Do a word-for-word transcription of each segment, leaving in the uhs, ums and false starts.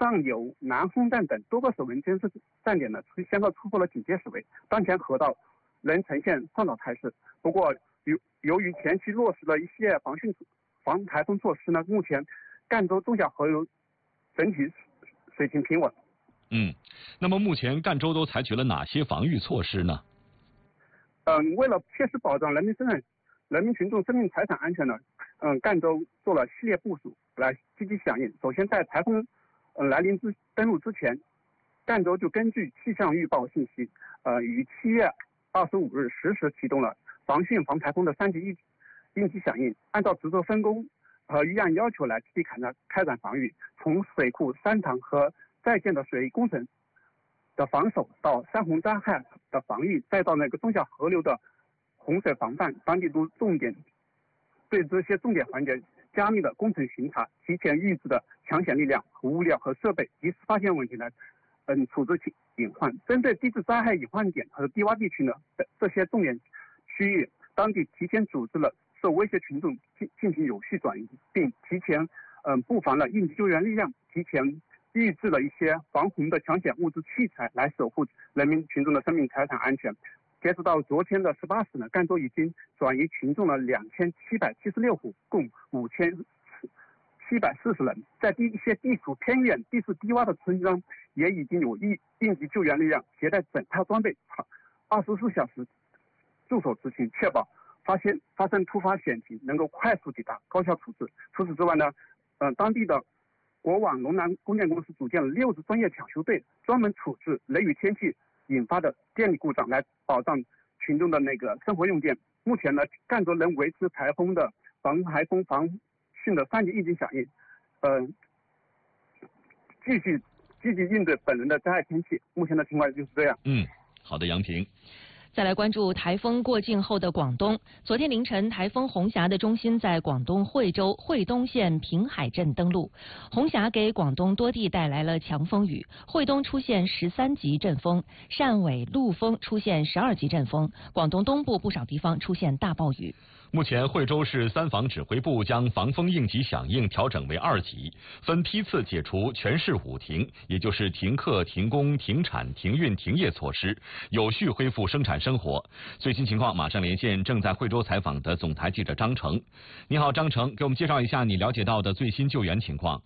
上游、南烘站等多个水文监测站点呢，先后突破了警戒水位，当前河道仍呈现上涨态势。不过，由由于前期落实了一系列防汛防台风措施呢，目前赣州中小河流整体水情平稳。 嗯，那么目前赣州都采取了哪些防御措施呢？ 嗯，为了切实保障人民生产、人民群众生命财产安全呢，嗯，赣州做了系列部署来积极响应。首先，在台风嗯来临之登陆之前，赣州就根据气象预报信息，呃，于七月二十五日十时启动了防汛防台风的三级应应急响应，按照职责分工和预案要求来积极开展开展防御，从水库山塘和在建的水利工程的防守，到山洪灾害的防御，再到那个中小河流的洪水防范，当地都重点对这些重点环节加密的工程巡查，提前预置的抢险力量和物料和设备，及时发现问题来嗯处置隐患。针对地质灾害隐患点和低洼地区呢，这些重点区域，当地提前组织了受威胁群众进进行有序转移，并提前嗯布防了应急救援力量，提前预置了一些防洪的抢险物资器材，来守护人民群众的生命财产安全。截止到昨天的十八时呢，赣州已经转移群众了两千七百七十六户，共五千七百四十人。在地一些地处偏远、地势低洼的村庄，也已经有应应急救援力量携带整套装备，二十四小时驻守执行，确保发现发生突发险情能够快速抵达，高效处置。除此之外呢，呃，当地的国网龙南供电公司组建了六支专业抢修队，专门处置雷雨天气引发的电力故障，来保障群众的那个生活用电。目前呢，赣州仍维持台风的防台风防汛的三级应急响应，呃，继续积极应对本轮的灾害天气。目前的情况就是这样。 嗯，好的，杨平。 再来关注台风过境后的广东。昨天凌晨，台风红霞的中心在广东惠州惠东县平海镇登陆。红霞给广东多地带来了强风雨，惠东出现十三级阵风，汕尾、陆丰出现十二级阵风，广东东部不少地方出现大暴雨。 目前，惠州市三防指挥部将防风应急响应调整为二级，分批次解除全市五停，也就是停课、停工、停产、停运、停业措施，有序恢复生产生活。最新情况马上连线正在惠州采访的总台记者张成。你好，张成，给我们介绍一下你了解到的最新救援情况。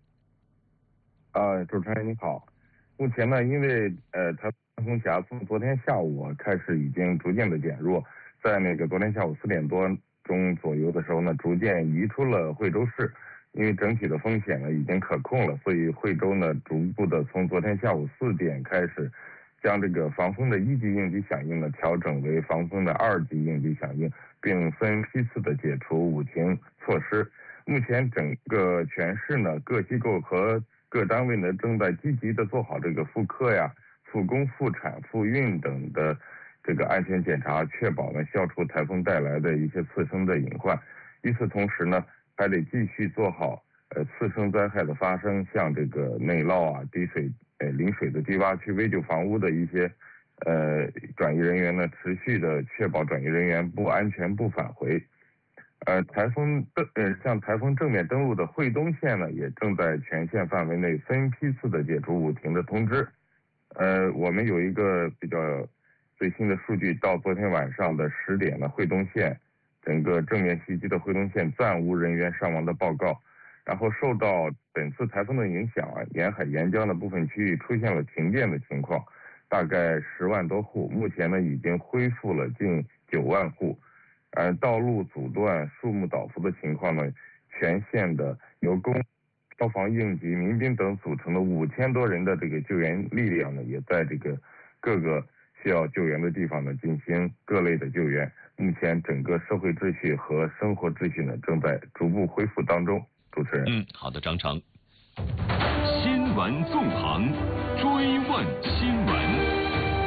呃，主持人你好，目前呢，因为呃，台风红霞从昨天下午开始已经逐渐的减弱。在那个昨天下午四点多钟左右的时候呢，逐渐移出了惠州市，因为整体的风险呢已经可控了，所以惠州呢逐步的从昨天下午四点开始，将这个防风的一级应急响应呢调整为防风的二级应急响应，并分批次的解除五停措施。目前整个全市呢各机构和各单位呢正在积极的做好这个复课呀、复工、复产、复运等的这个安全检查，确保呢消除台风带来的一些次生的隐患。与此同时呢，还得继续做好呃次生灾害的发生，像这个内涝啊、滴水、呃临水的低洼区危旧房屋的一些呃转移人员呢，持续的确保转移人员不安全不返回。呃，台风登呃向台风正面登陆的惠东县呢，也正在全县范围内分批次的解除五停的通知。呃，我们有一个比较最新的数据，到昨天晚上的十点呢，惠东县整个正面袭击的惠东县暂无人员伤亡的报告。然后受到本次台风的影响啊，沿海沿江的部分区域出现了停电的情况，大概十万多户，目前呢已经恢复了近九万户。呃，道路阻断、树木倒伏的情况呢，全县的由公消防、应急、民兵等组成的五千多人的这个救援力量呢，也在这个各个需要救援的地方呢进行各类的救援。目前整个社会秩序和生活秩序呢正在逐步恢复当中。主持人， 嗯，好的，张成。 新闻纵横，追问新闻。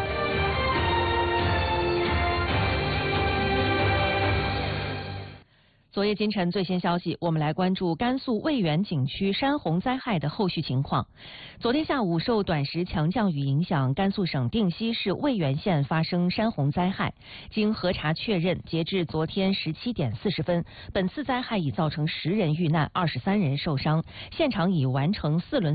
昨夜今晨最新消息，我们来关注甘肃渭源景区山洪灾害的后续情况。昨天下午，受短时强降雨影响，甘肃省定西市渭源县发生山洪灾害。经核查确认，截至昨天十七点四十分，本次灾害已造成十人遇难，二十三人受伤，现场已完成四轮